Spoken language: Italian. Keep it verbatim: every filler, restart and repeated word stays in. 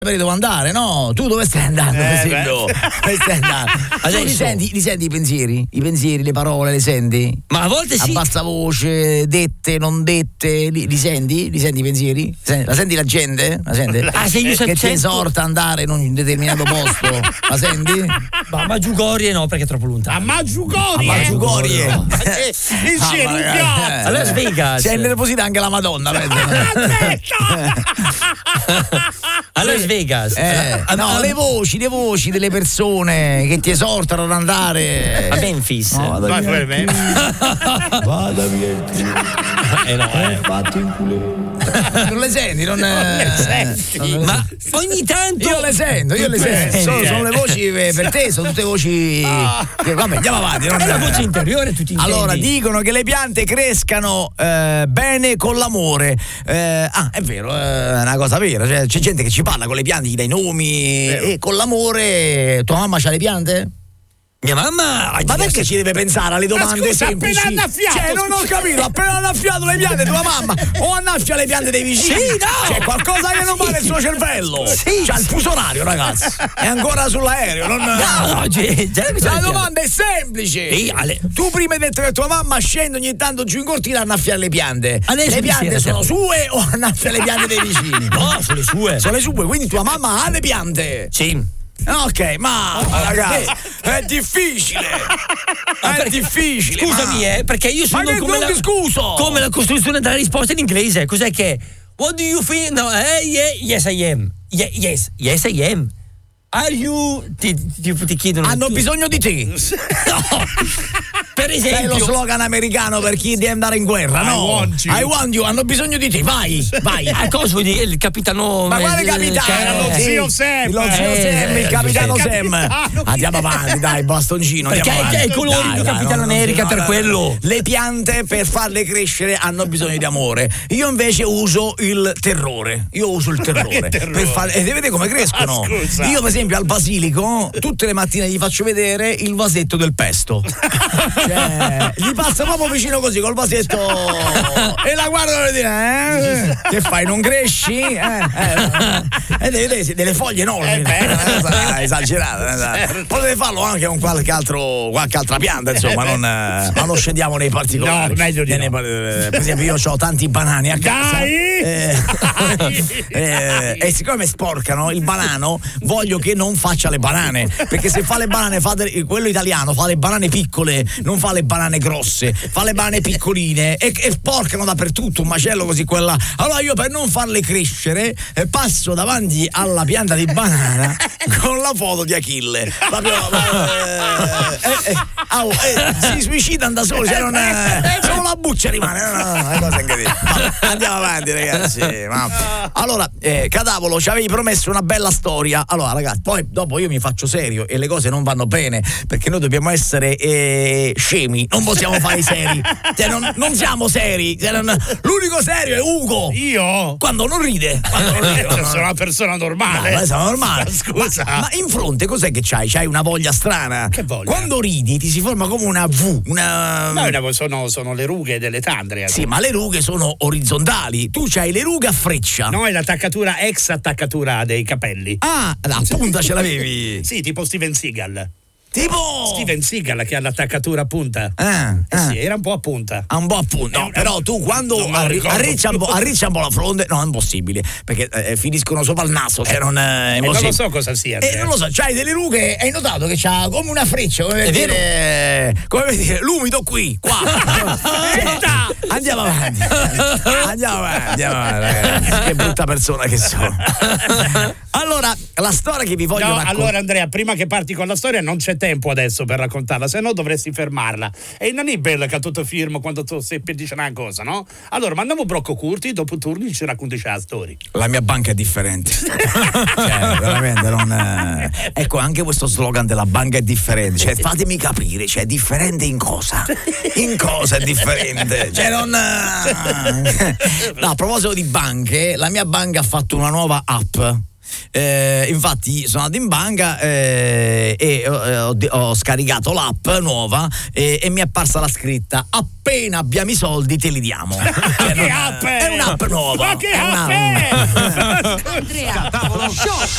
Devo andare, no? Tu dove stai andando, per Eh, esempio? Dove stai andando? Tu li senti, li senti i pensieri? I pensieri, le parole, le senti? Ma a volte sì. A bassa voce, dette, non dette, li, li senti? Li senti i pensieri? Sen- La senti la gente? La senti? Ah, se io che sento- ti esorta ad andare in un determinato posto? La senti? Ma Maggiugorie no, perché è troppo lontano. A Maggiugorie! A Maggiugorie. Il Ah, cielo, un magari, piatto! eh. A Las Vegas. C'è nervosità anche la Madonna, penso. A Las Vegas. Eh, a, no, a- le voci, le voci delle persone che ti esortano ad andare a Memphis. No, vada Vai, via. vai, vai. Vada via il culo. Eh no, eh. Fatti in culo. Non le senti, non, le senti. non le- Ma ogni tanto io le sento, io le sento. Sono, sono le voci per te, sono tutte voci. che- Vabbè, andiamo avanti. non- è la voce interiore, tu ti intendi. Allora, dicono che le piante crescano eh, bene con l'amore. Eh, ah, è vero, è una cosa vera. Cioè, c'è gente che ci parla con le piante, gli dai nomi. Vero. E con l'amore. Tua mamma c'ha le piante? Mia mamma. Ma perché ci deve pensare alle domande Ma scusa, semplici? appena annaffiato, Cioè, non ho scusa. capito, appena annaffiato le piante tua mamma o annaffia le piante dei vicini? Sì, no! C'è qualcosa che non va nel suo cervello. Sì. C'ha il fuso orario, ragazzi. È ancora sull'aereo, non. No, no, ge- ge- La domanda è semplice. Sì, Ale. Tu prima hai detto che tua mamma scende ogni tanto giù in cortina a annaffiare le piante. Adesso le mi piante si era sono sue o annaffia le piante dei vicini? No, sono le sue. Sono le sue, quindi tua mamma ha le piante. Sì. Ok, ma ragazzi, è difficile. È perché- difficile. Scusami, ma... eh, perché io sono Ma che come non la, ti scuso? come la costruzione della risposta in inglese. Cos'è che? What do you think? No, eh, yeah, yes I am. Ye- yes, yes I am. Are you? Ti, ti, ti chiedono. Hanno tu- bisogno di te. No. Per Sai lo esempio. slogan americano per chi deve andare in guerra, I no? want you. I want you, hanno bisogno di te, vai, vai. A cosa vuol dire il capitano? Ma quale eh, capitano? cioè, Era lo Sì, zio Sam. Lo zio Eh, Sam, il eh, capitano il Sam. capitano. Andiamo avanti, dai, bastoncino. Perché andiamo è- è avanti. colori Dai, di dai, Capitano no, no, America no, per no, quello. Le piante per farle crescere hanno bisogno di amore. Io invece uso il terrore. Io uso il terrore. che terrore? Per farle, e vedete come crescono? Ah, scusa. Io, per esempio, al basilico, tutte le mattine gli faccio vedere il vasetto del pesto. Cioè, gli passa proprio vicino così col vasetto e la guardano e dicono: eh? Che fai? Non cresci? Eh, eh. E delle, delle- delle foglie enormi. Eh, beh. È una cosa esagerata. eh. Potete farlo anche con qualche altro qualche altra pianta, insomma, non, eh, ma non scendiamo nei particolari. No, meglio di Nei- no. eh, Per esempio, io ho tanti banani a casa. Dai! Eh, eh, e siccome sporcano il banano, voglio che non faccia le banane, perché se fa le banane, fa de- quello italiano fa le banane piccole, non fa le banane grosse, fa le banane piccoline e, e sporcano dappertutto, un macello così quella. Allora io, per non farle crescere, eh, passo davanti alla pianta di banana con la foto di Achille. Proprio, eh, eh, eh, au, eh, si suicidano da soli, cioè non, eh, solo la buccia rimane. No, no, no, una cosa incredibile. Vabbè, andiamo avanti, ragazzi. Ma- Allora, eh, Cadavolo, ci avevi promesso una bella storia. Allora, ragazzi, poi dopo io mi faccio serio e le cose non vanno bene, perché noi dobbiamo essere eh, scemi, non possiamo fare i seri. Cioè, non, non siamo seri. Cioè, non- l'unico serio è Ugo. Io? Quando non ride. Quando non ride. Io sono una persona normale. Ma sono normale. Scusa. Ma, ma in fronte cos'è che c'hai? C'hai una voglia strana. Che voglia? Quando ridi ti si forma come una V, una. No, no, sono, sono le rughe delle tandre. Sì, ma le rughe sono orizzontali. Tu c'hai le rughe a freccia. No, è l'attaccatura, ex attaccatura dei capelli. Ah, la punta ce l'avevi. Sì, tipo Steven Seagal. Tipo. Steven Seagal che ha l'attaccatura a punta. Ah, Eh ah. sì, era un po' a punta. Ah, un po' appunto. No, Eh, però tu quando non me lo arri- ricordo arriccia un po', più. arriccia un po' la fronte, no, è impossibile. Perché eh, finiscono sopra il naso. Cioè non è E non impossibile. lo so cosa sia. Eh, non lo so, c'hai delle rughe, hai notato che c'ha come una freccia, come per È vero. dire, come per dire, l'umido qui, qua. Aspetta! Andiamo avanti. Andiamo avanti, andiamo avanti, ragazzi. Che brutta persona che sono. Allora, la storia che vi voglio No, raccontare. allora Andrea, prima che parti con la storia non c'è tempo adesso per raccontarla, se no dovresti fermarla. E non è bello che tutto firmo quando tu sei per dire una cosa, no? Allora, mandiamo brocco curti, dopo turni ci racconti la storia. La mia banca è differente. Cioè, veramente non. eh, Ecco, anche questo slogan della banca è differente. Cioè, fatemi capire, cioè, è differente in cosa? In cosa è differente? Cioè, non. eh, No, a proposito di banche, la mia banca ha fatto una nuova app. Eh, infatti sono andato in banca eh, e ho, ho, ho scaricato l'app nuova e, e mi è apparsa la scritta: appena abbiamo i soldi te li diamo. Che app è? È un'app nuova. Ma che è app è? Andrea, tavolo show.